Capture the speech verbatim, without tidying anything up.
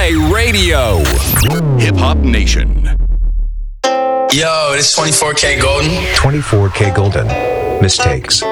Play Radio. Hip Hop Nation. Yo, this is twenty-four K Golden. twenty-four K Golden. Mistakes.